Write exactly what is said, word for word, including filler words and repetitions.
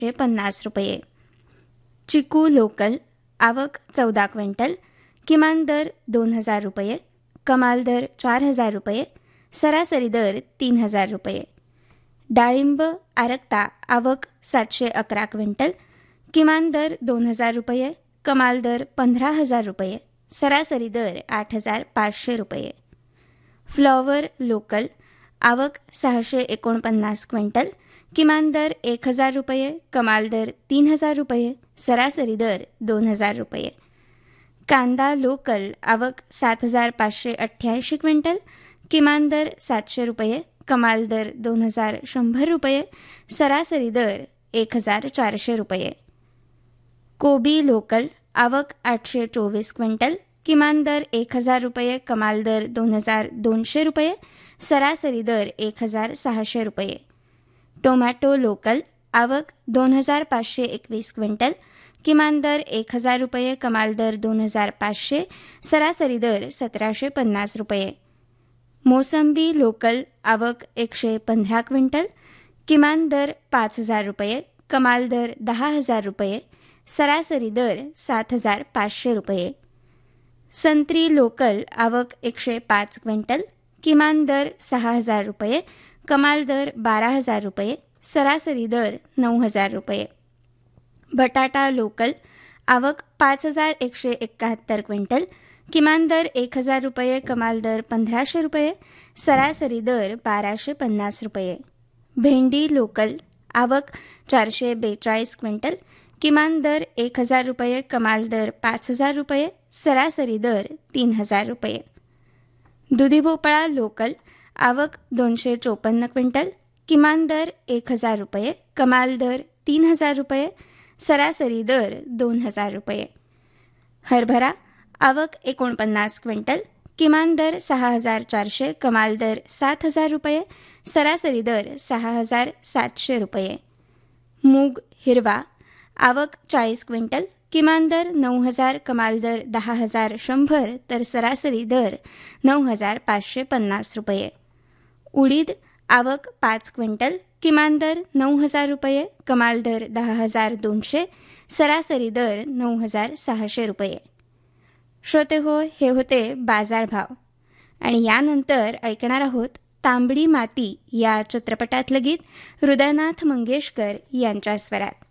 पन्नास रुपये. चिकू लोकल, आवक चौदा क्विंटल, किमान दर दोन हजार रुपये, कमाल दर चार हजार रुपये, सरासरी दर तीन हजार रुपये. डाळिंब आरक्ता, आवक सातशे अकरा क्विंटल, किमान दर दोन हजार रुपये, कमाल दर पंधरा हजार रुपये, सरासरी दर आठ हजार पाचशे रुपये. फ्लॉवर लोकल, आवक सहाशे एकोणपन्नास क्विंटल, किमान दर एक हजार रुपये, कमाल दर तीन हजार रुपये, सरासरी दर दोन हजार रुपये. कांदा लोकल, आवक सात हजार पाचशे अठ्ठ्याऐंशी क्विंटल, किमान दर सातशे रुपये, कमाल दर दोन हजार शंभर रुपये, सरासरी दर एक हजार चारशे रुपये. कोबी लोकल, आवक आठशे चोवीस क्विंटल, किमान दर एक हजार रुपये, कमाल दर दोन हजार दोनशे रुपये, सरासरी दर एक हजार सहाशे रुपये. टोमॅटो लोकल, आवक दोन हजार पाचशे एकवीस क्विंटल, किमान दर एक हजार रुपये, कमाल दर दोन हजार पाचशे, सरासरी दर सतराशे पन्नास रुपये. मोसंबी लोकल, आवक एकशे पंधरा क्विंटल, किमान दर पाच हजार रुपये, कमाल दर दहा हजार रुपये, सरासरी दर सात हजार पाचशे रुपये. संत्री लोकल, आवक एकशे पाच क्विंटल, किमान दर सहा हजार रुपये, कमाल दर बारा हजार रुपये, सरासरी दर नऊ हजार रुपये. बटाटा लोकल, आवक पाच हजार एकशे एकाहत्तर क्विंटल, किमान दर एक हजार रुपये, कमाल दर पंधराशे रुपये, सरासरी दर बाराशे पन्नास रुपये. भेंडी लोकल, आवक चारशे बेचाळीस क्विंटल, किमान दर एक हजार रुपये, कमाल दर पाच हजार रुपये, सरासरी दर तीन हजार रुपये. दुधी भोपळा लोकल, आवक दोनशे चोपन्न क्विंटल, किमान दर एक हजार रुपये, कमाल दर तीन हजार रुपये, सरासरी दर दोन हजार रुपये. हरभरा, आवक एकोणपन्नास क्विंटल, किमान दर सहा हजार चारशे, कमाल दर सात हजार रुपये, सरासरी दर सहा हजार सातशे रुपये. मूग हिरवा, आवक चाळीस क्विंटल, किमान दर नऊ हजार, कमाल दर दहा हजार शंभर, तर सरासरी दर नऊ हजार पाचशे पन्नास रुपये. उडीद, आवक पाच क्विंटल, किमान दर नऊ हजार रुपये, कमाल दर दहा हजार दोनशे, सरासरी दर नऊ हजार सहाशे रुपये. श्रोते हो, हे होते बाजारभाव. आणि यानंतर ऐकणार आहोत तांबडी माती या चित्रपटातलं गीत हृदयनाथ मंगेशकर यांच्या स्वरात.